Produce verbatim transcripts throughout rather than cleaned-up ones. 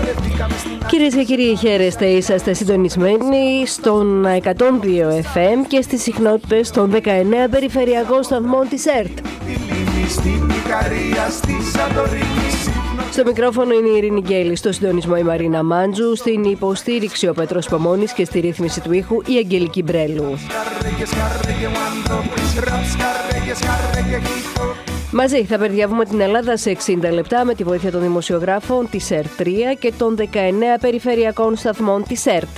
Κυρίες και κύριοι, χαίρεστε, είσαστε συντονισμένοι στον εκατόν δύο εφ εμ και στις συχνότητες των δεκαεννέα περιφερειακών σταθμών της ΕΡΤ. Στο μικρόφωνο είναι η Ειρήνη Γκέλη, στο συντονισμό η Μαρίνα Μάντζου, στην υποστήριξη ο Πέτρος Πομώνης και στη ρύθμιση του ήχου η Αγγελική Μπρέλου. Μαζί θα περδιαβούμε την Ελλάδα σε εξήντα λεπτά με τη βοήθεια των δημοσιογράφων της ΕΡΤ τρία και των δεκαεννέα περιφερειακών σταθμών της ΕΡΤ.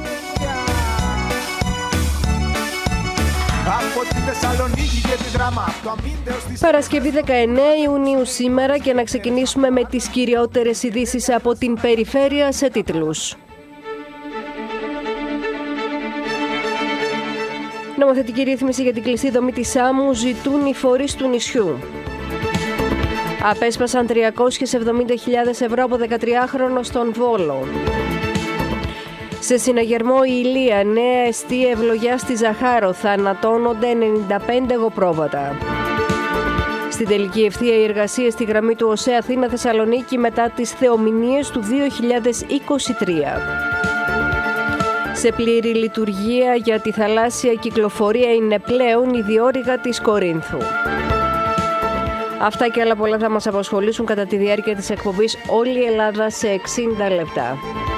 Παρασκευή δεκαεννέα Ιουνίου σήμερα και να ξεκινήσουμε με τις κυριότερες ειδήσεις από την περιφέρεια σε τίτλους. Νομοθετική ρύθμιση για την κλειστή δομή της άμμου ζητούν οι φορείς του νησιού. Απέσπασαν τριακόσιες εβδομήντα χιλιάδες ευρώ από δεκατριάχρονο στον Βόλο. Σε συναγερμό η Ηλία, νέα εστία ευλογιά στη Ζαχάρο, θανατώνονται ενενήντα πέντε εγωπρόβατα. Στην τελική ευθεία οι εργασίες στη γραμμή του ΟΣΕ Αθήνα Θεσσαλονίκη μετά τις θεομηνίες του δύο χιλιάδες είκοσι τρία. Σε πλήρη λειτουργία για τη θαλάσσια κυκλοφορία είναι πλέον η διόρυγα της Κορίνθου. Αυτά και άλλα πολλά θα μας απασχολήσουν κατά τη διάρκεια της εκπομπής όλη η Ελλάδα σε εξήντα λεπτά.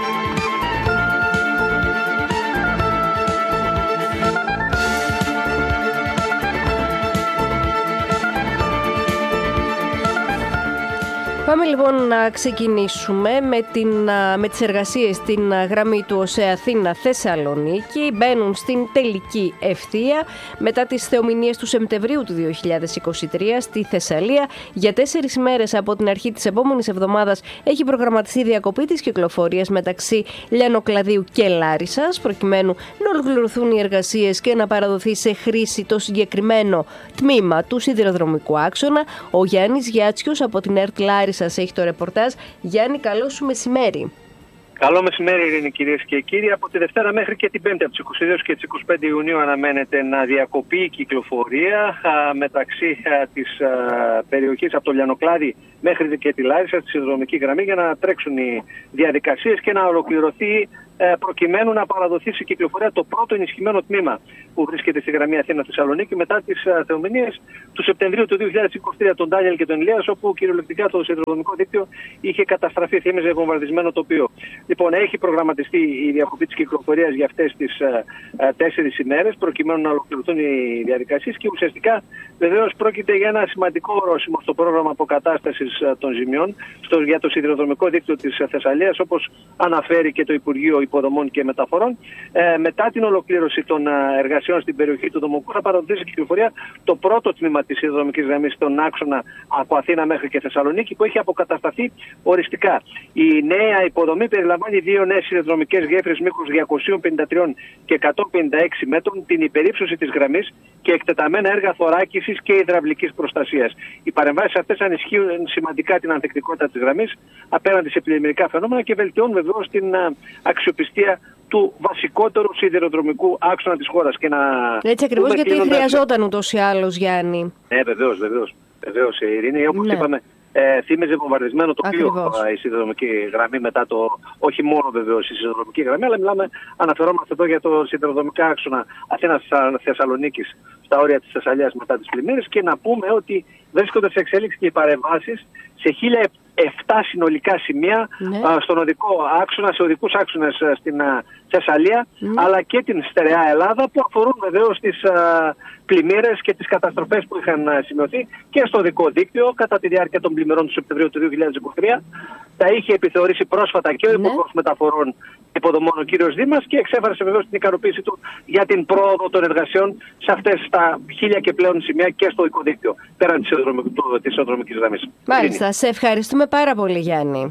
Πάμε λοιπόν να ξεκινήσουμε με, την, με τις εργασίες στην γραμμή του ΟΣΕ Αθήνα Θεσσαλονίκη. Μπαίνουν στην τελική ευθεία μετά τις θεομηνίες του Σεπτεμβρίου του δύο χιλιάδες είκοσι τρία στη Θεσσαλία. Για τέσσερις μέρες από την αρχή της επόμενης εβδομάδας έχει προγραμματιστεί διακοπή της κυκλοφορίας μεταξύ Λιανοκλαδίου και Λάρισσας, προκειμένου να ολοκληρωθούν οι εργασίες και να παραδοθεί σε χρήση το συγκεκριμένο τμήμα του σιδηροδρομικού άξονα. Ο Γιάννης Γιάτσιος από την ΕΡΤ Λάρισσας σας έχει το ρεπορτάζ. Γιάννη, καλό σου μεσημέρι. Καλό μεσημέρι, Ειρήνη, κυρίες και κύριοι. Από τη Δευτέρα μέχρι και την Πέμπτη, από τις είκοσι δύο και τις είκοσι πέντε Ιουνίου, αναμένεται να διακοπεί η κυκλοφορία α, μεταξύ α, της α, περιοχής από το Λιανοκλάδι μέχρι και τη Λάρισα, στη σιδηροδρομική γραμμή, για να τρέξουν οι διαδικασίες και να ολοκληρωθεί ε, προκειμένου να παραδοθεί σε κυκλοφορία το πρώτο ενισχυμένο τμήμα που βρίσκεται στη γραμμή Αθήνα-Θεσσαλονίκη μετά τις θεομηνίες του Σεπτεμβρίου του δύο χιλιάδες είκοσι τρία, τον Ντάνιελ και τον Ηλίας, όπου κυριολεκτικά το σιδηροδρομικό δίκτυο είχε καταστραφεί, θύμιζε βομβαρδισμένο τοπίο. Λοιπόν, έχει προγραμματιστεί η διακοπή της κυκλοφορίας για αυτές τις ε, ε, τέσσερις ημέρες, προκειμένου να ολοκληρωθούν οι διαδικασίες και ουσιαστικά βεβαίως πρόκειται για ένα σημαντικό ορόσημο στο πρόγραμμα αποκατάστασης ε, των ζημιών στο, για το σιδηροδρομικό δίκτυο της ε, Θεσσαλίας, όπως αναφέρει και το Υπουργείο Υποδομών και Μεταφορών. Ε, μετά την ολοκλήρωση των ε, εργασιών στην περιοχή του Δομοκού, θα παραδοθεί σε κυκλοφορία το πρώτο τμήμα της σιδηροδρομικής γραμμής στον άξονα από Αθήνα μέχρι και Θεσσαλονίκη, που έχει αποκατασταθεί οριστικά. Η νέα υποδομή περιλαμβάνει δύο νέες σιδηροδρομικές γέφυρες μήκους διακόσια πενήντα τρία και εκατόν πενήντα έξι μέτρων, την υπερύψωση της γραμμής και εκτεταμένα έργα θωράκισης και υδραυλικής προστασίας. Οι παρεμβάσεις αυτές ανισχύουν σημαντικά την ανθεκτικότητα της γραμμής απέναντι σε πλημμυρικά φαινόμενα και βελτιώνουν βεβαίως την αξιοπιστία του βασικότερου σιδηροδρομικού άξονα της χώρας. Και να Έτσι ακριβώς, γιατί χρειαζόταν ούτως ή άλλως, Γιάννη. Ναι, βεβαίως, βεβαίως. Βεβαίως, Ειρήνη, όπως ναι. είπαμε, ε, θύμιζε βομβαρδισμένο τοπίο ε, η σιδηροδρομική γραμμή μετά το. Όχι μόνο βεβαίως η σιδηροδρομική γραμμή, αλλά μιλάμε, αναφερόμαστε εδώ για το σιδηροδρομικά άξονα Αθήνας-Θεσσαλονίκης στα όρια της Θεσσαλίας μετά τις πλημμύρες. Και να πούμε ότι βρίσκονται σε εξέλιξη και οι παρεμβάσεις σε χίλια επτά συνολικά σημεία ναι. α, στον οδικό άξονα, σε οδικούς άξονες α, στην α, Θεσσαλία, ναι. αλλά και την στερεά Ελλάδα, που αφορούν βεβαίως τις α, πλημμύρες και τις καταστροφές που είχαν α, σημειωθεί και στο οδικό δίκτυο κατά τη διάρκεια των πλημμυρών του Σεπτεμβρίου του δύο χιλιάδες είκοσι τρία. Τα είχε επιθεωρήσει πρόσφατα και ο ναι. Υπουργός Μεταφορών Υποδομών, ο κύριος Δήμας, και εξέφρασε βεβαίως την ικανοποίηση του για την πρόοδο των εργασιών σε αυτές τα χίλια και πλέον σημεία και στο οδικό δίκτυο, πέραν της σιδηροδρομικής γραμμής. Μάλιστα, σε ευχαριστούμε πάρα πολύ, Γιάννη.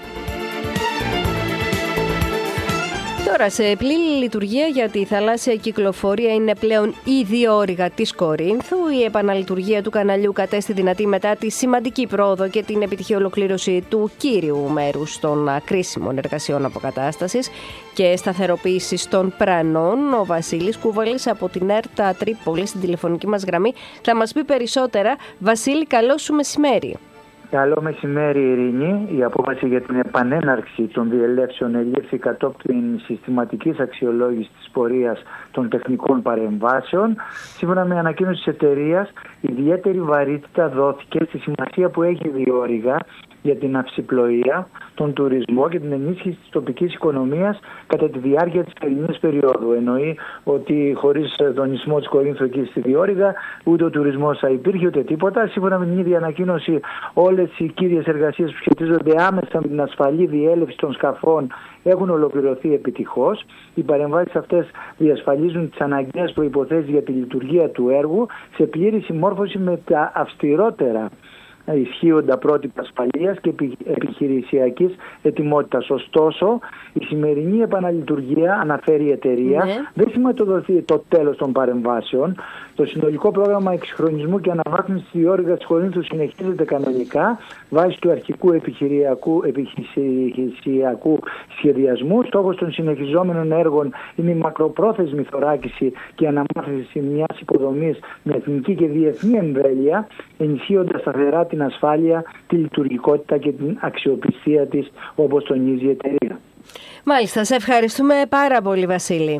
Τώρα, σε πλήρη λειτουργία για τη θαλάσσια κυκλοφορία είναι πλέον η διόρυγα της Κορίνθου. Η επαναλειτουργία του καναλιού κατέστη δυνατή μετά τη σημαντική πρόοδο και την επιτυχή ολοκλήρωση του κύριου μέρους των κρίσιμων εργασιών αποκατάστασης και σταθεροποίησης των πρανών. Ο Βασίλης Κούβαλης από την ΕΡΤ Τρίπολη στην τηλεφωνική μας γραμμή θα μας πει περισσότερα. Βασίλη, καλό σου μεσημέρι. Καλό μεσημέρι, Ειρήνη. Η απόφαση για την επανέναρξη των διελεύσεων ελήφθη κατόπιν συστηματικής αξιολόγησης της πορείας των τεχνικών παρεμβάσεων. Σύμφωνα με ανακοίνωση της εταιρείας, ιδιαίτερη βαρύτητα δόθηκε στη σημασία που έχει η διόρυγα για την αυσιπλοεία, τον τουρισμό και την ενίσχυση της τοπικής οικονομίας κατά τη διάρκεια της θερινής περίοδου. Εννοεί ότι χωρίς δονισμό της Κορίνθου εκεί στη διόρυγα, ούτε ο τουρισμός θα υπήρχε ούτε τίποτα. Σύμφωνα με την ίδια ανακοίνωση, όλες οι κύριες εργασίες που σχετίζονται άμεσα με την ασφαλή διέλευση των σκαφών έχουν ολοκληρωθεί επιτυχώς. Οι παρεμβάσεις αυτές διασφαλίζουν τις αναγκαίες προϋποθέσεις για τη λειτουργία του έργου σε πλήρη συμμόρφωση με τα αυστηρότερα ισχύοντα πρότυπα ασφαλείας και επιχειρησιακής ετοιμότητας. Ωστόσο, η σημερινή επαναλειτουργία, αναφέρει η εταιρεία, ναι. δεν σηματοδοθεί το τέλος των παρεμβάσεων. Το συνολικό πρόγραμμα εξυγχρονισμού και αναβάθμισης της διόρυγας της Κορίνθου συνεχίζεται κανονικά βάσει του αρχικού επιχειρησιακού σχεδιασμού. Στόχος των συνεχιζόμενων έργων είναι η μακροπρόθεσμη θωράκιση και αναμάθηση μιας υποδομής με εθνική και διεθνή εμβέλεια, ενισχύοντας σταθερά την ασφάλεια, τη λειτουργικότητα και την αξιοπιστία της, όπως τονίζει η εταιρεία. Μάλιστα, σε ευχαριστούμε πάρα πολύ, Βασίλη.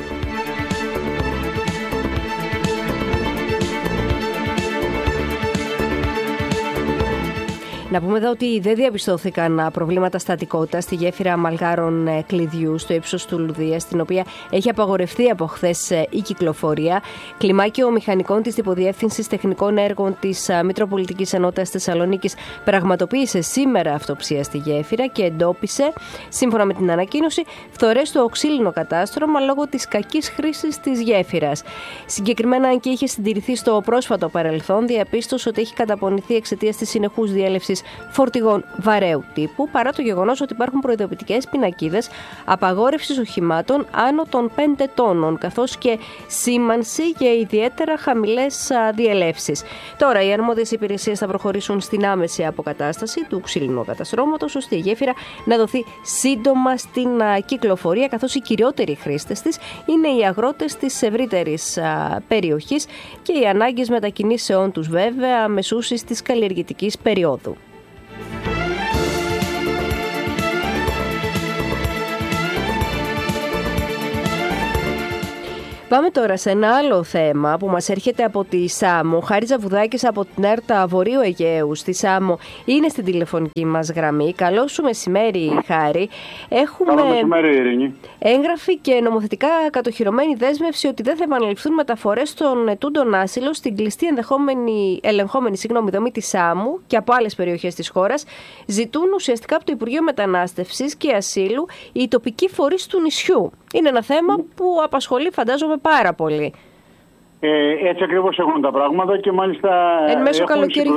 Να πούμε εδώ ότι δεν διαπιστώθηκαν προβλήματα στατικότητα στη γέφυρα Μαλγάρων Κλειδιού στο ύψος του Λουδία, στην οποία έχει απαγορευτεί από χθες η κυκλοφορία. Κλιμάκιο μηχανικών της Υποδιεύθυνσης Τεχνικών Έργων της Μητροπολιτικής Ενότητας Θεσσαλονίκης πραγματοποίησε σήμερα αυτοψία στη γέφυρα και εντόπισε, σύμφωνα με την ανακοίνωση, φθορές στο οξύλινο κατάστρωμα λόγω της κακής χρήσης της γέφυρας. Συγκεκριμένα, αν και είχε συντηρηθεί στο πρόσφατο παρελθόν, διαπίστωσε ότι έχει καταπονηθεί εξαιτίας της συνεχούς διέλευσης φορτηγών βαρέου τύπου, παρά το γεγονός ότι υπάρχουν προειδοποιητικές πινακίδες απαγόρευσης οχημάτων άνω των πέντε τόνων, καθώς και σήμανση για ιδιαίτερα χαμηλές διελεύσεις. Τώρα, οι αρμόδιες υπηρεσίες θα προχωρήσουν στην άμεση αποκατάσταση του ξύλινου καταστρώματος, ώστε η γέφυρα να δοθεί σύντομα στην κυκλοφορία, καθώς οι κυριότεροι χρήστες της είναι οι αγρότες της ευρύτερης περιοχής και οι ανάγκες μετακινήσεών τους, βέβαια, μεσούσης της καλλιεργητικής περίοδου. Πάμε τώρα σε ένα άλλο θέμα που μας έρχεται από τη Σάμο. Χάρη Ζαβουδάκης από την ΕΡΤΑ Βορείου Αιγαίου στη Σάμο είναι στην τηλεφωνική μας γραμμή. Καλό σου μεσημέρι, Χάρη. Έχουμε Καλό μεσημέρι, Ειρήνη. έγγραφη και νομοθετικά κατοχυρωμένη δέσμευση ότι δεν θα επαναληφθούν μεταφορές των ετούντων άσυλο στην κλειστή ελεγχόμενη συγγνώμη, δομή της Σάμου και από άλλες περιοχές της χώρας. Ζητούν ουσιαστικά από το Υπουργείο Μετανάστευσης και Ασύλου οι τοπικοί φορείς του νησιού. Είναι ένα θέμα που απασχολεί, φαντάζομαι, πάρα πολύ. Ε, έτσι ακριβώς έχουν τα πράγματα και μάλιστα Εν μέσω καλοκαιριού.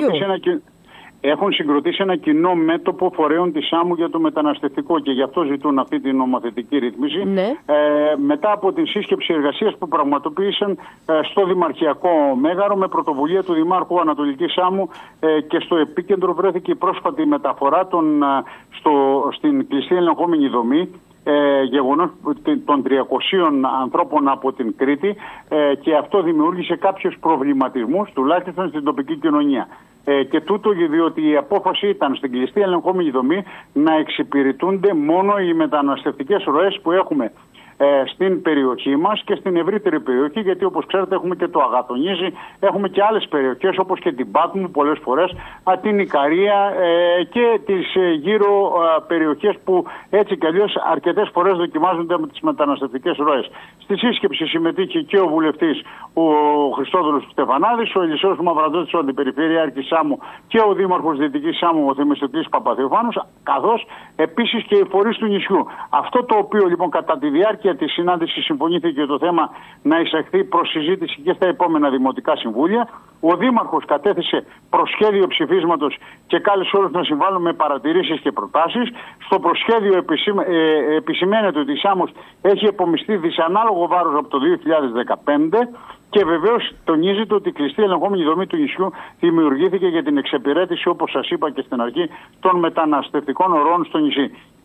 Έχουν συγκροτήσει ένα κοινό μέτωπο φορέων της Σάμου για το μεταναστευτικό και γι' αυτό ζητούν αυτή την νομοθετική ρύθμιση. Ναι. Ε, μετά από την σύσκεψη εργασίας που πραγματοποίησαν ε, στο Δημαρχιακό Μέγαρο με πρωτοβουλία του Δημάρχου Ανατολικής Σάμου ε, και στο επίκεντρο βρέθηκε η πρόσφατη μεταφορά των, στο, στην κλειστή ελεγχόμενη δομή. Ε, γεγονός των τριακοσίων ανθρώπων από την Κρήτη ε, και αυτό δημιούργησε κάποιους προβληματισμούς τουλάχιστον στην τοπική κοινωνία. Ε, και τούτο διότι η απόφαση ήταν στην κλειστή ελεγχόμενη δομή να εξυπηρετούνται μόνο οι μεταναστευτικές ροές που έχουμε ε, στην περιοχή μας και στην ευρύτερη περιοχή, γιατί όπως ξέρετε έχουμε και το Αγατονίζι, έχουμε και άλλες περιοχές όπως και την Πάτμου πολλές φορές, α, την Ικαρία ε, και τις ε, γύρω ε, περιοχές που έτσι κι αλλιώς αρκετές φορές δοκιμάζονται με τις μεταναστευτικές ροές. Στη σύσκεψη συμμετείχε και ο βουλευτής ο Χριστόδουλος Στεφανάδης, ο Ελισσέος Μαυραντώτης, ο Αντιπεριφερειάρχης Σάμου και ο Δήμαρχος Δυτικής Σάμου, ο Θεμιστοκλής Παπαθεοφάνος, καθώς επίσης και οι φορείς του νησιού. Αυτό το οποίο λοιπόν κατά τη διάρκεια τη συνάντηση συμφωνήθηκε το θέμα να εισαχθεί προς συζήτηση και στα επόμενα δημοτικά συμβούλια. Ο Δήμαρχος κατέθεσε προσχέδιο ψηφίσματος και κάλεσε όλους να συμβάλλουν με παρατηρήσεις και προτάσεις. Στο προσχέδιο επισημα... ε, επισημαίνεται ότι η Σάμος έχει επομιστεί δυσανάλογο βάρος από το δύο χιλιάδες δεκαπέντε και βεβαίως τονίζεται ότι η κλειστή ελεγχόμενη δομή του νησιού δημιουργήθηκε για την εξυπηρέτηση, όπως σας είπα και στην αρχή, των μεταναστευτικών ροών στο νησί.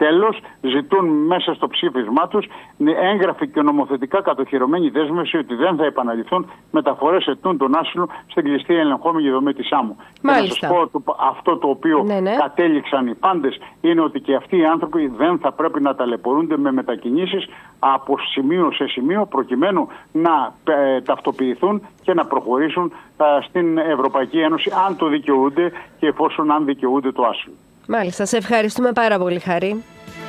τέλος, ζητούν μέσα στο ψήφισμά τους έγγραφη και νομοθετικά κατοχυρωμένη δέσμευση ότι δεν θα επαναληφθούν μεταφορές ετών των άσυλων στην κλειστή ελεγχόμενη δομή της άμμου. Και να σας πω, αυτό το οποίο ναι, ναι. κατέληξαν οι πάντες είναι ότι και αυτοί οι άνθρωποι δεν θα πρέπει να ταλαιπωρούνται με μετακινήσεις από σημείο σε σημείο προκειμένου να ε, ταυτοποιηθούν και να προχωρήσουν ε, στην Ευρωπαϊκή Ένωση αν το δικαιούνται και εφόσον αν δικαιούνται το άσυλο. Μάλιστα, σε ευχαριστούμε πάρα πολύ, Χαρή.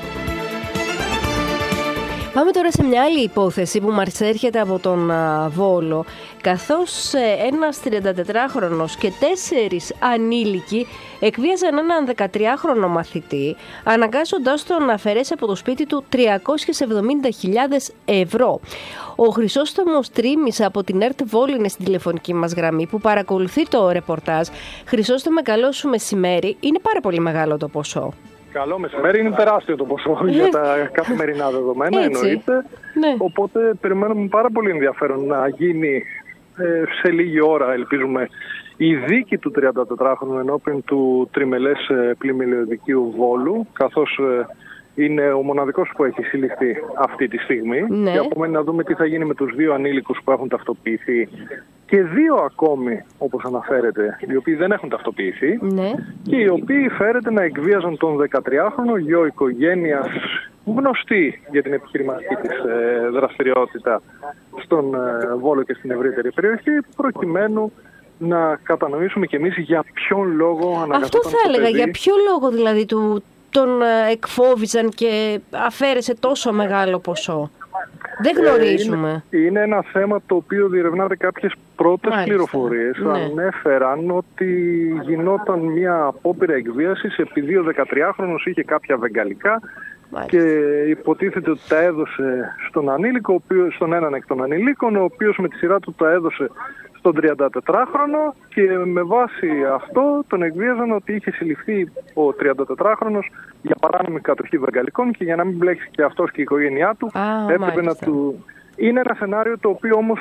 Πάμε τώρα σε μια άλλη υπόθεση που μας έρχεται από τον Βόλο, καθώς ένας τριαντατετράχρονος και τέσσερις ανήλικοι εκβίαζαν έναν δεκατριάχρονο μαθητή, αναγκάζοντάς τον να αφαιρέσει από το σπίτι του τριακόσιες εβδομήντα χιλιάδες ευρώ. Ο Χρυσόστομος Τρίμης από την ΕΡΤ Βόλου είναι στην τηλεφωνική μας γραμμή που παρακολουθεί το ρεπορτάζ. Χρυσόστομε, καλό σου μεσημέρι. Είναι πάρα πολύ μεγάλο το ποσό. Καλό μεσημέρι, είναι τεράστιο το ποσό για τα καθημερινά δεδομένα, έτσι, εννοείται. Ναι. Οπότε περιμένουμε πάρα πολύ ενδιαφέρον να γίνει ε, σε λίγη ώρα, ελπίζουμε, η δίκη του τριαντατετράχρονου ενώπιον του τριμελές ε, πλημμυλιωδικείου Βόλου, καθώς ε, είναι ο μοναδικός που έχει συλληφθεί αυτή τη στιγμή. Ναι. Και απομένει να δούμε τι θα γίνει με τους δύο ανήλικους που έχουν ταυτοποιηθεί και δύο ακόμη, όπως αναφέρεται, οι οποίοι δεν έχουν ταυτοποιηθεί, ναι. και οι οποίοι φέρεται να εκβίαζαν τον δεκατριάχρονο γιο οικογένειας γνωστή για την επιχειρηματική της ε, δραστηριότητα στον ε, Βόλο και στην ευρύτερη περιοχή, προκειμένου να κατανοήσουμε κι εμείς για ποιον λόγο αναγκαζόταν. Αυτό θα έλεγα, παιδί. Για ποιο λόγο δηλαδή του, τον εκφόβιζαν και αφαίρεσε τόσο μεγάλο ποσό. Δεν γνωρίζουμε. Ε, είναι, είναι ένα θέμα το οποίο διερευνάται. Κάποιες πρώτες Μάλιστα. πληροφορίες ναι. ανέφεραν ότι γινόταν μια απόπειρα εκβίασης επειδή ο δεκατριάχρονος είχε κάποια βεγγαλικά Μάλιστα. και υποτίθεται ότι τα έδωσε στον ανήλικο, ο οποίος, στον έναν εκ των ανηλίκων, ο οποίος με τη σειρά του τα έδωσε στον τριαντατετράχρονο και με βάση αυτό τον εκβίαζαν ότι είχε συλληφθεί ο τριαντατετράχρονος για παράνομη κατοχή βεγγαλικών και για να μην μπλέξει και αυτός και η οικογένειά του Α, έπρεπε να του... Είναι ένα σενάριο το οποίο όμως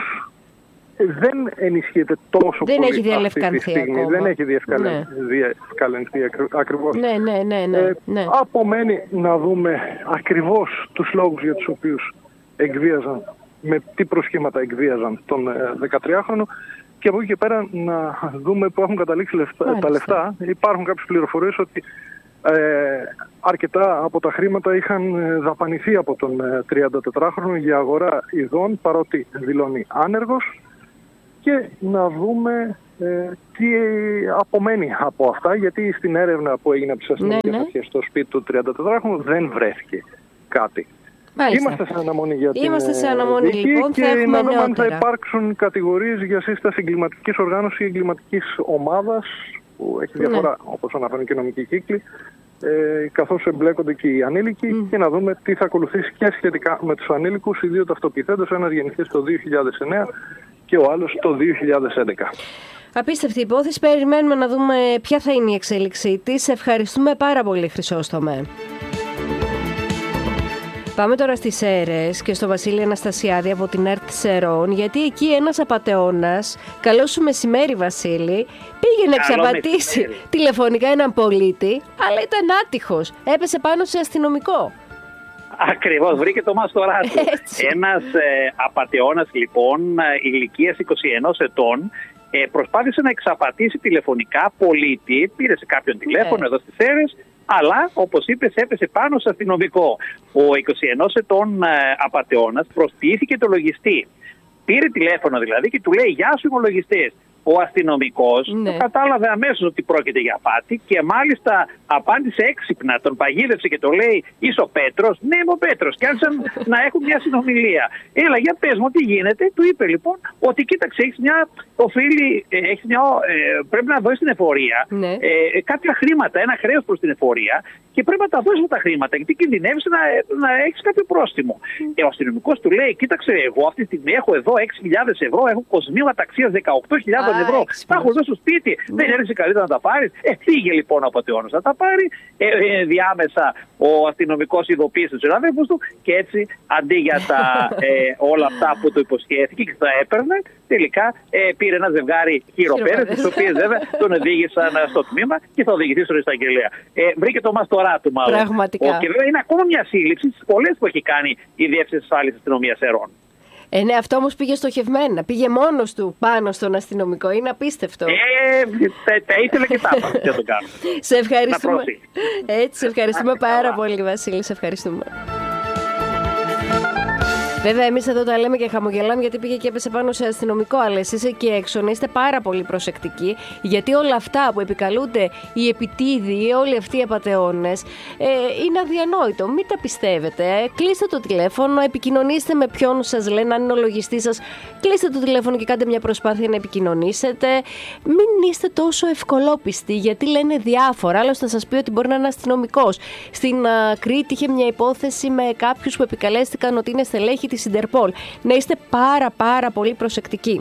δεν ενισχύεται τόσο δεν πολύ έχει διαλευκανθεί αυτή τη στιγμή. Ακόμα. Δεν έχει διευκαλυνθεί ναι. ακριβώς. Ναι, ναι, ναι, ναι, ε, ναι. Απομένει να δούμε ακριβώς τους λόγους για τους οποίους εκβίαζαν, με τι προσχήματα εκβίαζαν τον ε, δεκατριάχρονο και από εκεί και πέρα να δούμε που έχουν καταλήξει λεφτά, τα λεφτά. Υπάρχουν κάποιες πληροφορίες ότι ε, αρκετά από τα χρήματα είχαν δαπανηθεί από τον ε, τριαντατετράχρονο για αγορά ειδών, παρότι δηλώνει άνεργος, και να δούμε ε, τι απομένει από αυτά, γιατί στην έρευνα που έγινε από τις αστυνομικές ναι, ναι. αρχές στο σπίτι του τριαντατετράχρονου δεν βρέθηκε κάτι. Μάλιστα. Είμαστε σε αναμονή για την Είμαστε σε αναμονή, δίκη λοιπόν, και θα έχουμε να δούμε νεότερα. αν θα υπάρξουν κατηγορίες για σύσταση εγκληματικής οργάνωσης ή εγκληματικής ομάδας, που έχει διαφορά, ναι. όπως αναφέρουν και οι νομικοί κύκλοι, ε, καθώς εμπλέκονται και οι ανήλικοι, mm. και να δούμε τι θα ακολουθήσει και σχετικά με τους ανήλικους, οι δύο ταυτοποιηθέντες, ένας γεννηθής το δύο χιλιάδες εννέα και ο άλλος το δύο χιλιάδες έντεκα. Απίστευτη υπόθεση. Περιμένουμε να δούμε ποια θα είναι η εξέλιξή της. Ευχαριστούμε πάρα πολύ, Χρυσόστομε. Πάμε τώρα στις Σέρρες και στο Βασίλη Αναστασιάδη από την ΕΡΤ Σερών, γιατί εκεί ένας απατεώνας, καλό σου μεσημέρι Βασίλη, πήγε να εξαπατήσει τηλεφωνικά έναν πολίτη, αλλά ήταν άτυχος. Έπεσε πάνω σε αστυνομικό. Ακριβώς, βρήκε το μάστορά του. Ένας ε, απατεώνας λοιπόν ηλικίας είκοσι ένα ετών ε, προσπάθησε να εξαπατήσει τηλεφωνικά πολίτη, πήρε σε κάποιον τηλέφωνο ε. εδώ στις Σέρρες, αλλά, όπως είπες, έπεσε πάνω σε αστυνομικό. Ο είκοσι ένα ετών ε, απατεώνας προσποιήθηκε το λογιστή. Πήρε τηλέφωνο δηλαδή και του λέει «Γεια σου, είμαι ο λογιστής». Ο αστυνομικός ναι. κατάλαβε αμέσως ότι πρόκειται για απάτη και μάλιστα απάντησε έξυπνα, τον παγίδευσε και το λέει «Είσαι ο Πέτρος?» «Ναι, είμαι ο Πέτρος». Και άρχισαν να έχουν μια συνομιλία. «Έλα, για πες μου, τι γίνεται?» Του είπε λοιπόν ότι κοίταξε, έχεις μια οφείλει, έχεις μια, ε, πρέπει να δώσεις την εφορία ναι. ε, κάποια χρήματα, ένα χρέος προς την εφορία και πρέπει να τα δώσεις τα χρήματα γιατί κινδυνεύεις να, να έχεις κάποιο πρόστιμο. Mm. Και ο αστυνομικός του λέει «Κοίταξε, εγώ αυτή τη στιγμή έχω εδώ έξι χιλιάδες ευρώ, έχω κοσμήματα αξίας δεκαοκτώ χιλιάδες εκατόν ευρώ. Τα έχω εδώ στο σπίτι. Δεν έρθει καλύτερα να τα πάρει. Ε, πήγε λοιπόν ο απατεώνας να τα πάρει. Ε, ε, διάμεσα ο αστυνομικός ειδοποίησε τους συναδέλφους του και έτσι αντί για τα, ε, όλα αυτά που το υποσχέθηκε και τα έπαιρνε, τελικά ε, πήρε ένα ζευγάρι χειροπέρες, τις οποίες βέβαια τον οδήγησαν στο τμήμα και θα οδηγηθεί στον εισαγγελέα. Ε, βρήκε το μαστορά του μάλλον. Πραγματικά. Και βέβαια είναι ακόμα μια σύλληψη στις πολλές που έχει κάνει η Διεύθυνση Ασφάλειας Αστυνομίας Ερών. Ε, ναι, αυτό όμως πήγε στοχευμένα. Πήγε μόνος του πάνω στον αστυνομικό. Είναι απίστευτο. Ε, τα ήθελε και τα έπρεπε. Δεν το κάνω. Σε ευχαριστούμε. Έτσι, σε ευχαριστούμε πάρα πολύ, Βασίλη. Σε ευχαριστούμε. Βέβαια, εμείς εδώ τα λέμε και χαμογελάμε γιατί πήγε και έπεσε πάνω σε αστυνομικό. Αλλά εσείς εκεί έξω να είστε πάρα πολύ προσεκτικοί, γιατί όλα αυτά που επικαλούνται οι επιτίδιοι, όλοι αυτοί οι απατεώνες, ε, είναι αδιανόητο. Μην τα πιστεύετε. Ε. Κλείστε το τηλέφωνο, επικοινωνήστε με ποιον σας λένε, αν είναι ο λογιστής σας. Κλείστε το τηλέφωνο και κάντε μια προσπάθεια να επικοινωνήσετε. Μην είστε τόσο ευκολόπιστοι, γιατί λένε διάφορα. Άλλωστε, θα σας πει ότι μπορεί να είναι αστυνομικός. Στην α, Κρήτη είχε μια υπόθεση με κάποιους που επικαλέστηκαν ότι είναι στελέχη της Ιντερπολ. Να είστε πάρα πάρα πολύ προσεκτικοί.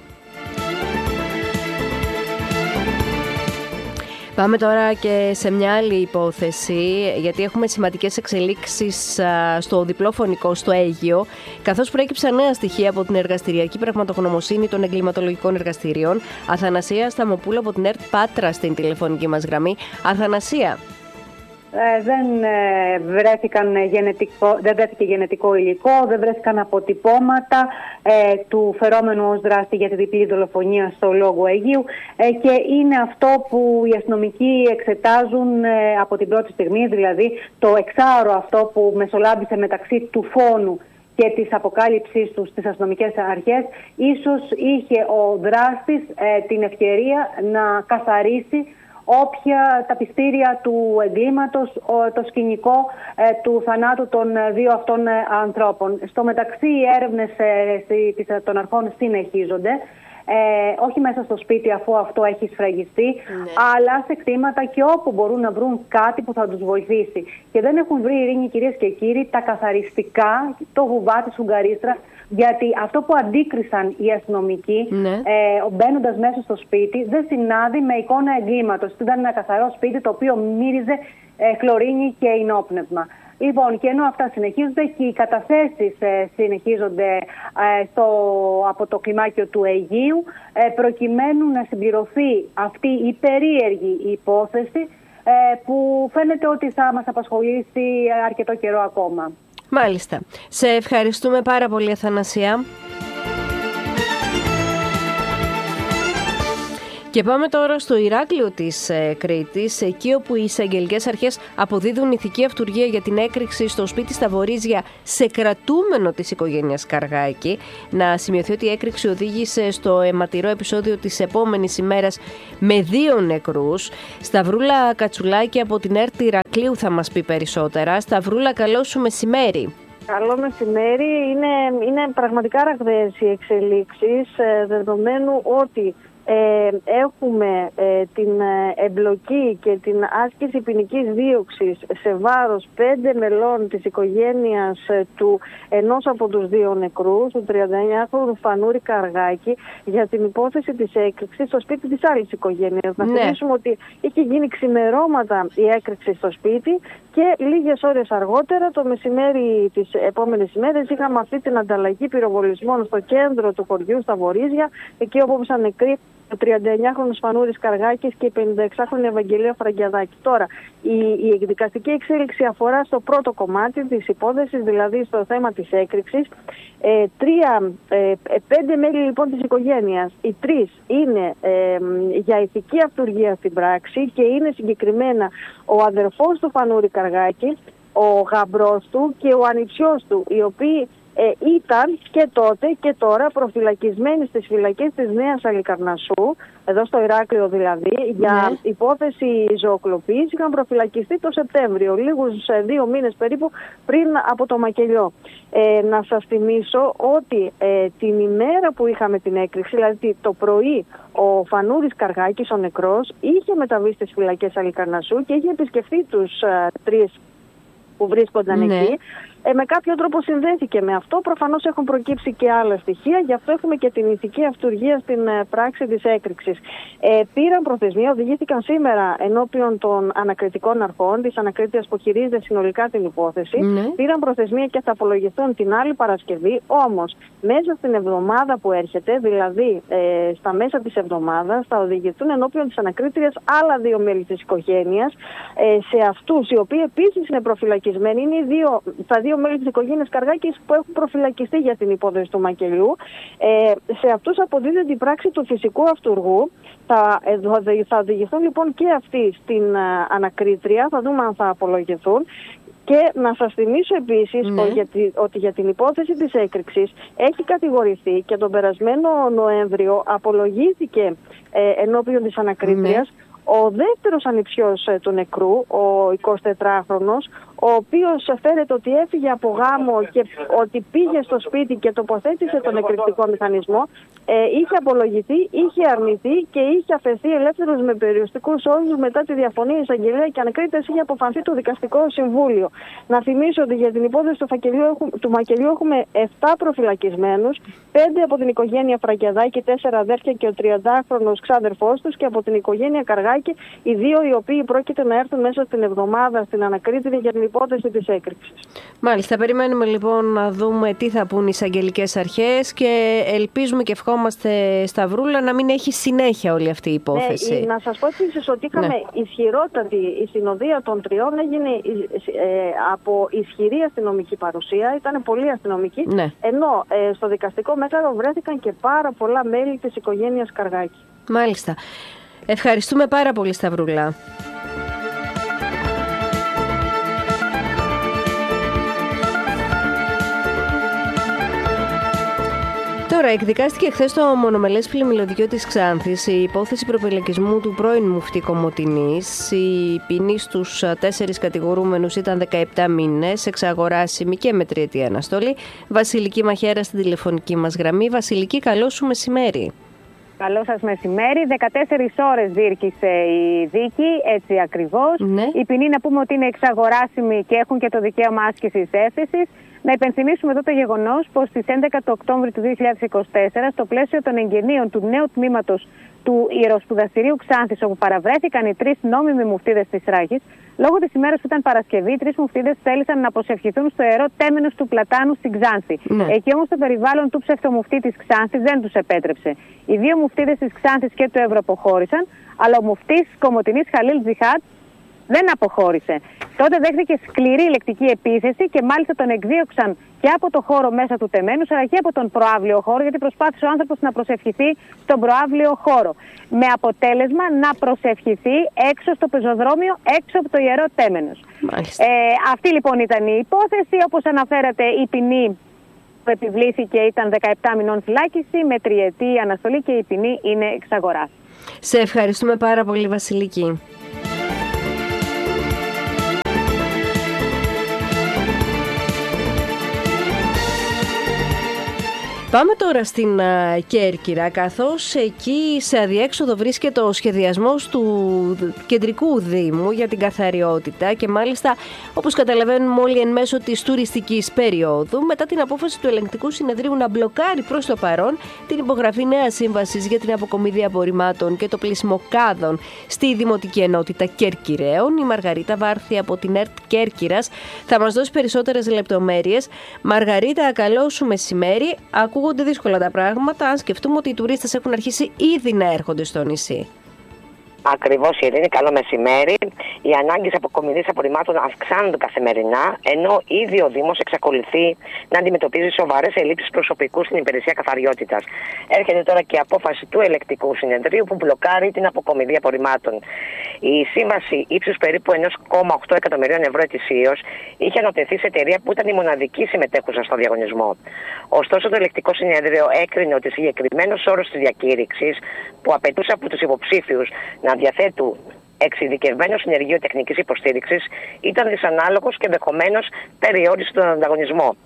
Πάμε τώρα και σε μια άλλη υπόθεση, γιατί έχουμε σημαντικές εξελίξεις στο διπλό φωνικό στο Αίγυο, καθώς προέκυψαν νέα στοιχεία από την εργαστηριακή πραγματογνωμοσύνη των εγκληματολογικών εργαστηρίων. Αθανασία Σταμοπούλου από την ΕΡΤ Πάτρα στην τηλεφωνική μας γραμμή. Αθανασία. Ε, δεν, ε, βρέθηκαν γενετικό, δεν βρέθηκε γενετικό υλικό, δεν βρέθηκαν αποτυπώματα ε, του φερόμενου ως δράστη για τη διπλή δολοφονία στο Λόγο Αιγείου ε, και είναι αυτό που οι αστυνομικοί εξετάζουν ε, από την πρώτη στιγμή, δηλαδή το εξάωρο αυτό που μεσολάβησε μεταξύ του φόνου και της αποκάλυψής του στις αστυνομικές αρχές. Ίσως είχε ο δράστης ε, την ευκαιρία να καθαρίσει όποια τα πιστήρια του εγκλήματος, το σκηνικό ε, του θανάτου των δύο αυτών ε, ανθρώπων. Στο μεταξύ οι έρευνες ε, των αρχών συνεχίζονται, ε, όχι μέσα στο σπίτι αφού αυτό έχει σφραγιστεί, ναι, αλλά σε κτήματα και όπου μπορούν να βρουν κάτι που θα τους βοηθήσει. Και δεν έχουν βρει, Ειρήνη, κυρίες και κύριοι, τα καθαριστικά, το βουβά της Ουγγαρίστρα, γιατί αυτό που αντίκρισαν οι αστυνομικοί, ναι, ε, μπαίνοντας μέσα στο σπίτι, δεν συνάδει με εικόνα εγκλήματος. Ήταν ένα καθαρό σπίτι το οποίο μύριζε ε, χλωρίνη και υνόπνευμα. Λοιπόν, και ενώ αυτά συνεχίζονται και οι καταθέσεις ε, συνεχίζονται ε, στο, από το κλιμάκιο του Αιγείου, ε, προκειμένου να συμπληρωθεί αυτή η περίεργη υπόθεση ε, που φαίνεται ότι θα μας απασχολήσει αρκετό καιρό ακόμα. Μάλιστα. Σε ευχαριστούμε πάρα πολύ, Αθανασία. Και πάμε τώρα στο Ηράκλειο της ε, Κρήτης, εκεί όπου οι εισαγγελικές αρχές αποδίδουν ηθική αυτουργία για την έκρηξη στο σπίτι στα Βορίζια σε κρατούμενο της οικογένειας Καργάκη. Να σημειωθεί ότι η έκρηξη οδήγησε στο αιματηρό επεισόδιο της επόμενης ημέρας με δύο νεκρούς. Σταυρούλα Κατσουλάκη από την ΕΡΤ Ηρακλείου θα μας πει περισσότερα. Σταυρούλα, καλό σου μεσημέρι. Καλό μεσημέρι. Είναι, είναι πραγματικά ραγδαίες οι εξελίξεις, δεδομένου ότι Ε, έχουμε ε, την εμπλοκή και την άσκηση ποινικής δίωξης σε βάρος πέντε μελών της οικογένειας ε, του ενός από τους δύο νεκρούς, του τριανταεννιάχρονου Φανούρη Καργάκη, για την υπόθεση της έκρηξης στο σπίτι της άλλης οικογένειας. Ναι. Να θυμίσουμε ότι είχε γίνει ξημερώματα η έκρηξη στο σπίτι και λίγες ώρες αργότερα, το μεσημέρι της επόμενης ημέρας, είχαμε αυτή την ανταλλαγή πυροβολισμών στο κέντρο του χωριού, στα Βορίζια, εκεί όπου ήσαν νεκροί ο τριανταεννιάχρονος Φανούρης Καργάκης και η πενηνταεξάχρονη Ευαγγελία Φραγκιαδάκη. Τώρα, η, η εκδικαστική εξέλιξη αφορά στο πρώτο κομμάτι της υπόθεσης, δηλαδή στο θέμα της έκρηξης. Ε, τρία, ε, πέντε μέλη λοιπόν της οικογένειας, οι τρεις είναι ε, για ηθική αυτουργία στην πράξη και είναι συγκεκριμένα ο αδερφός του Φανούρη Καργάκη, ο γαμπρός του και ο ανιψιός του, οι οποίοι Ε, ήταν και τότε και τώρα προφυλακισμένοι στις φυλακές της Νέας Αλικαρνασσού, εδώ στο Ηράκλειο δηλαδή, για ναι. υπόθεση ζωοκλοπής. Είχαν προφυλακιστεί το Σεπτέμβριο, λίγους δύο μήνες περίπου πριν από το μακελιό. Ε, να σας θυμίσω ότι ε, την ημέρα που είχαμε την έκρηξη, δηλαδή το πρωί, ο Φανούρης Καργάκης, ο νεκρός, είχε μεταβεί στις φυλακές Αλικαρνασσού και είχε επισκεφθεί τους ε, τρεις που βρίσκονταν ναι. εκεί. ε, με κάποιο τρόπο συνδέθηκε με αυτό. Προφανώς έχουν προκύψει και άλλα στοιχεία, γι' αυτό έχουμε και την ηθική αυτουργία στην ε, πράξη της έκρηξης. Ε, πήραν προθεσμία, οδηγήθηκαν σήμερα ενώπιον των ανακριτικών αρχών, της ανακρίτριας που χειρίζεται συνολικά την υπόθεση. Ναι. Πήραν προθεσμία και θα απολογηθούν την άλλη Παρασκευή. Όμως, μέσα στην εβδομάδα που έρχεται, δηλαδή ε, στα μέσα της εβδομάδας, θα οδηγηθούν ενώπιον της ανακρίτριας άλλα δύο μέλη της οικογένειας. Ε, σε αυτούς, οι οποίοι επίσης είναι προφυλακισμένοι, είναι οι δύο, τα δύο μέλη της οικογένειας Καργάκης που έχουν προφυλακιστεί για την υπόθεση του Μακελιού. Ε, σε αυτούς αποδίδεται η πράξη του φυσικού αυτουργού. Θα, ε, θα οδηγηθούν λοιπόν και αυτοί στην α, ανακρίτρια, θα δούμε αν θα απολογηθούν. Και να σας θυμίσω επίσης ναι. ότι, ότι για την υπόθεση της έκρηξης έχει κατηγορηθεί και τον περασμένο Νοέμβριο απολογήθηκε ε, ενώπιον της ανακρίτριας ναι. ο δεύτερος ανιψιός ε, του νεκρού, ο εικοσιτετράχρονος, ο οποίος φέρεται ότι έφυγε από γάμο και ότι πήγε στο σπίτι και τοποθέτησε τον εκρηκτικό μηχανισμό, ε, είχε απολογηθεί, είχε αρνηθεί και είχε αφαιθεί ελεύθερος με περιοριστικούς όρους μετά τη διαφωνία εισαγγελέα και ανακρίτες είχε αποφανθεί το δικαστικό συμβούλιο. Να θυμίσω ότι για την υπόθεση του, του Μακελιού έχουμε επτά προφυλακισμένους, πέντε από την οικογένεια Φραγκιαδάκη, τέσσερα αδέρφια και ο τριαντάχρονος ξάδερφός τους και από την οικογένεια Καργάκη, οι δύο οι οποίοι πρόκειται να έρθουν μέσα στην εβδομάδα στην ανακρίτρια για την υπόθεση της έκρηξης. Μάλιστα, περιμένουμε λοιπόν να δούμε τι θα πούν οι εισαγγελικές αρχές και ελπίζουμε και ευχόμαστε, Σταυρούλα, να μην έχει συνέχεια όλη αυτή η υπόθεση. Ναι, να σας πω επίσης ότι είχαμε ναι. ισχυρότατη, η συνοδεία των τριών έγινε ε, από ισχυρή αστυνομική παρουσία, ήταν πολύ αστυνομική, ναι. ενώ ε, στο δικαστικό μέγαρο βρέθηκαν και πάρα πολλά μέλη της οικογένειας Καργάκη. Μάλιστα. Ευχαριστούμε πάρα πολύ, Σταυρούλα. Τώρα, εκδικάστηκε χθες στο μονομελές πλημμυλωδικείο της Ξάνθης η υπόθεση προπυλακισμού του πρώην μουφτή Κομοτηνής. Η ποινή στους τέσσερις κατηγορούμενους ήταν δεκαεπτά μήνες, εξαγοράσιμη και με τριετή αναστολή. Βασιλική Μαχαίρα στην τηλεφωνική μας γραμμή. Βασιλική, καλό σου μεσημέρι. Καλό σας μεσημέρι. δεκατέσσερις ώρες διήρκησε η δίκη, έτσι ακριβώς. Ναι. Η ποινή να πούμε ότι είναι εξαγοράσιμη και έχουν και το δικαίωμα άσκησης έφεσης. Να υπενθυμίσουμε εδώ το γεγονός πως στις έντεκα του Οκτώβρη του δύο χιλιάδες είκοσι τέσσερα, στο πλαίσιο των εγγενείων του νέου τμήματος του Ιεροσπουδαστηρίου Ξάνθης, όπου παραβρέθηκαν οι τρεις νόμιμοι μουφτίδες της Ράχης, λόγω της ημέρας που ήταν Παρασκευή, οι τρεις μουφτίδες θέλησαν να αποσευχηθούν στο ιερό τέμενος του Πλατάνου στην Ξάνθη. Ναι. Εκεί όμως το περιβάλλον του ψευτομουφτή της Ξάνθης δεν τους επέτρεψε. Οι δύο μουφτίδες της Ξάνθης και του Εύρου αποχώρησαν, αλλά ο μουφτής Κομοτηνής Χαλίλ Τζιχάτ δεν αποχώρησε. Τότε δέχθηκε σκληρή λεκτική επίθεση και μάλιστα τον εκδίωξαν και από το χώρο μέσα του τεμένους, αλλά και από τον προαύλιο χώρο, γιατί προσπάθησε ο άνθρωπος να προσευχηθεί στον προαύλιο χώρο. Με αποτέλεσμα να προσευχηθεί έξω στο πεζοδρόμιο, έξω από το ιερό τέμενος. Ε, αυτή λοιπόν ήταν η υπόθεση. Όπως αναφέρατε, η ποινή που επιβλήθηκε ήταν δεκαεπτά μηνών φυλάκιση με τριετή αναστολή και η ποινή είναι εξαγοράς. Σε ευχαριστούμε πάρα πολύ, Βασιλική. Πάμε τώρα στην uh, Κέρκυρα, καθώς εκεί σε αδιέξοδο βρίσκεται ο σχεδιασμός του κεντρικού δήμου για την καθαριότητα και μάλιστα, όπως καταλαβαίνουμε όλοι, εν μέσω της τουριστικής περίοδου, μετά την απόφαση του ελεγκτικού συνεδρίου να μπλοκάρει προς το παρόν την υπογραφή νέας σύμβασης για την αποκομιδή απορριμμάτων και το πλήσιμο κάδων στη Δημοτική Ενότητα Κερκυραίων. Η Μαργαρίτα Βάρθη από την ΕΡΤ Κέρκυρας θα μας δώσει περισσότερες λεπτομέρειες. Μαργαρίτα, καλό σου μεσημέρι. Ακούγονται δύσκολα τα πράγματα, αν σκεφτούμε ότι οι τουρίστες έχουν αρχίσει ήδη να έρχονται στο νησί. Ακριβώς, Ειρήνη, καλό μεσημέρι. Οι ανάγκες αποκομιδής απορριμμάτων αυξάνονται καθημερινά, ενώ ήδη ο Δήμος εξακολουθεί να αντιμετωπίζει σοβαρές ελλείψεις προσωπικού στην υπηρεσία καθαριότητας. Έρχεται τώρα και η απόφαση του ελεκτικού συνεδρίου που μπλοκάρει την αποκομιδή απορριμμάτων. Η σύμβαση ύψους περίπου ένα κόμμα οκτώ εκατομμυρίων ευρώ ετησίως είχε ανατεθεί σε εταιρεία που ήταν η μοναδική συμμετέχουσα στο διαγωνισμό. Ωστόσο, το ελεκτικό συνέδριο έκρινε ότι συγκεκριμένος όρος της διακήρυξης που απαιτούσε από τους υποψήφιους να διαθέτουν εξειδικευμένο συνεργείο τεχνικής υποστήριξης ήταν δυσανάλογος και ενδεχομένως περιόρισε τον ανταγωνισμό.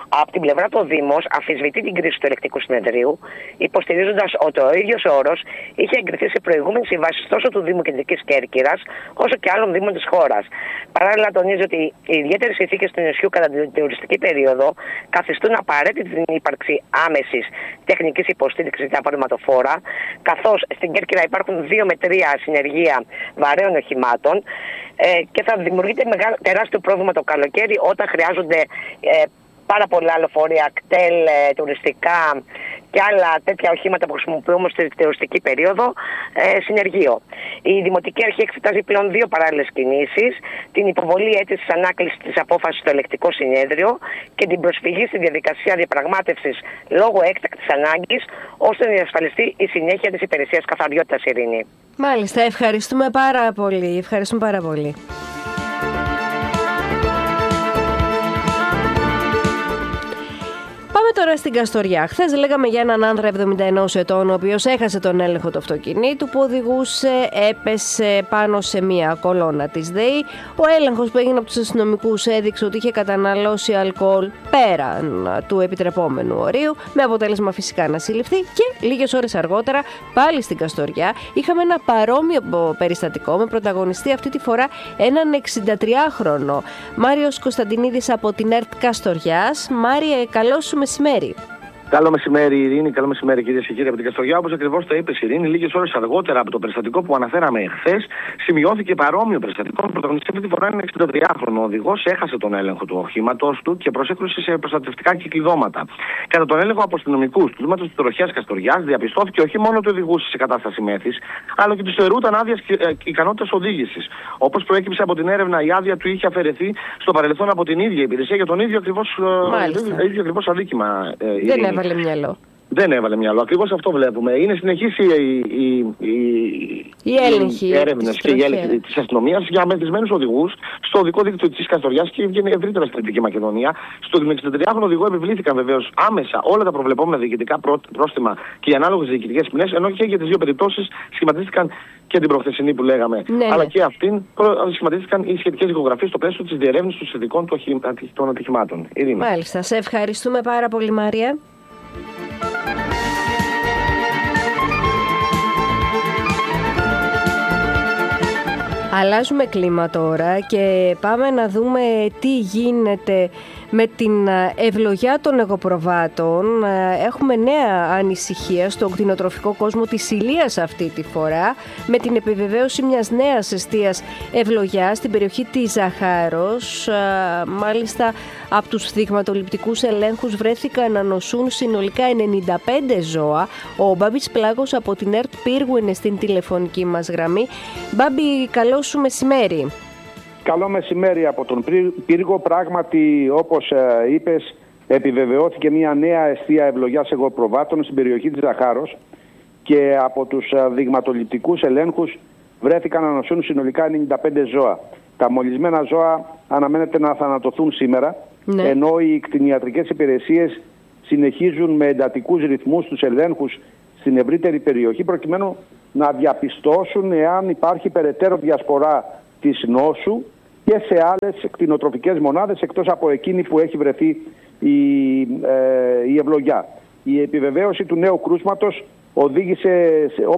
Από την πλευρά του Δήμος αμφισβητεί την κρίση του ελεκτικού συνεδρίου, υποστηρίζοντας ότι ο ίδιος όρος είχε εγκριθεί σε προηγούμενες συμβάσεις τόσο του Δήμου Κεντρικής Κέρκυρας όσο και άλλων Δήμων της χώρας. Παράλληλα, τονίζει ότι οι ιδιαίτερες συνθήκες του νησιού κατά την τουριστική περίοδο καθιστούν απαραίτητη την ύπαρξη άμεσης τεχνικής υποστήριξης για τα απορριμματοφόρα, καθώς στην Κέρκυρα υπάρχουν δύο με τρία συνεργεία βαρέων οχημάτων ε, και θα δημιουργείται μεγάλο, τεράστιο πρόβλημα το καλοκαίρι όταν χρειάζονται ε, πάρα πολλά λεωφορεία, κτέλ, ε, τουριστικά και άλλα τέτοια οχήματα που χρησιμοποιούμε στη τουριστική περίοδο ε, συνεργείο. Η Δημοτική Αρχή εξετάζει πλέον δύο παράλληλες κινήσεις, την υποβολή αίτησης ανάκλησης της απόφασης στο ελεκτικό συνέδριο και την προσφυγή στη διαδικασία διαπραγμάτευσης λόγω έκτακτης ανάγκης, ώστε να διασφαλιστεί η συνέχεια της υπηρεσίας καθαριότητας, Ειρήνη. Μάλιστα, ευχαριστούμε πάρα πολύ. Ευχαριστούμε πάρα πολύ. Πάμε τώρα στην Καστοριά. Χθες λέγαμε για έναν άνδρα εβδομήντα ενός ετών, ο οποίος έχασε τον έλεγχο του αυτοκινήτου που οδηγούσε, έπεσε πάνω σε μία κολόνα της ΔΕΗ. Ο έλεγχος που έγινε από τους αστυνομικούς έδειξε ότι είχε καταναλώσει αλκοόλ πέραν του επιτρεπόμενου ορίου, με αποτέλεσμα φυσικά να συλληφθεί, και λίγες ώρες αργότερα πάλι στην Καστοριά είχαμε ένα παρόμοιο περιστατικό με πρωταγωνιστή αυτή τη φορά έναν εξηντατριάχρονο. Μάριος Κωνσταντινίδης από την ΕΡΤ Καστοριάς. Μάριε, καλώς σου μεσημέρι. Καλό μεσημέρι, Ειρήνη. Καλό μεσημέρι, κυρίες και κύριοι, από την Καστοριά. Όπως ακριβώς το είπες, Ειρήνη, λίγες ώρες αργότερα από το περιστατικό που αναφέραμε χθες, σημειώθηκε παρόμοιο περιστατικό. Ο πρωταγωνιστής αυτή τη φορά είναι εξηντατριάχρονο οδηγός, έχασε τον έλεγχο του οχήματος του και προσέκρουσε σε προστατευτικά κυκλειδώματα. Κατά τον έλεγχο από αστυνομικούς του τμήματος της τροχιάς Καστοριάς, διαπιστώθηκε όχι μόνο ότι οδηγούσε σε κατάσταση μέθης, αλλά και του στερούταν άδειας ικανότητας οδήγησης. Όπως προέκυψε από την έρευνα, η άδεια του είχε αφαιρεθεί στο παρελθόν από την ίδια υπηρεσία για τον ίδιο ακριβώς αδίκημα. Δεν έβαλε μυαλό. Δεν έβαλε μυαλό. Ακριβώς αυτό βλέπουμε. Είναι συνεχής η, η, η, η έλεγχη, οι έρευνες και η έλεγχη της αστυνομίας για μεθυσμένους οδηγούς στο οδικό δίκτυο της Καστοριάς και ευρύτερα στην Δυτική Μακεδονία. Στον εξηντατριάχρονο οδηγό επιβλήθηκαν βεβαίως άμεσα όλα τα προβλεπόμενα διοικητικά πρόστιμα και οι ανάλογες διοικητικές ποινές, ενώ και για τις δύο περιπτώσεις σχηματίστηκαν και την προχθεσινή που λέγαμε, ναι, αλλά ναι. και αυτήν σχηματίστηκαν οι σχετικές δικογραφίες στο πλαίσιο της διερεύνησης των συνθηκών των ατυχημάτων. Μάλιστα. Σε ευχαριστούμε πάρα πολύ, Μάρια. Αλλάζουμε κλίμα τώρα και πάμε να δούμε τι γίνεται με την ευλογιά των εγωπροβάτων. Έχουμε νέα ανησυχία στον κτηνοτροφικό κόσμο της Ηλίας αυτή τη φορά, με την επιβεβαίωση μιας νέας εστίας ευλογιάς στην περιοχή της Ζαχάρος. Μάλιστα, από τους δειγματοληπτικούς ελέγχους βρέθηκαν να νοσούν συνολικά ενενήντα πέντε ζώα. Ο Μπάμπης Πλάγος από την ΕΡΤ Πύργου είναι στην τηλεφωνική μας γραμμή. Μπάμπη, καλό σου μεσημέρι. Καλό μεσημέρι από τον Πύργο. Πράγματι, όπως ε, είπες, επιβεβαιώθηκε μια νέα εστία ευλογιάς εγωπροβάτων στην περιοχή της Ζαχάρος και από τους ε, δειγματοληπτικούς ελέγχους βρέθηκαν να νοσούν συνολικά ενενήντα πέντε ζώα. Τα μολυσμένα ζώα αναμένεται να θανατωθούν σήμερα, ναι. ενώ οι κτηνιατρικές υπηρεσίες συνεχίζουν με εντατικούς ρυθμούς τους ελέγχους στην ευρύτερη περιοχή, προκειμένου να διαπιστώσουν εάν υπάρχει περαιτέρω διασπορά της νόσου και σε άλλες κτηνοτροφικές μονάδες εκτός από εκείνη που έχει βρεθεί η, ε, η ευλογιά. Η επιβεβαίωση του νέου κρούσματος οδήγησε, σε,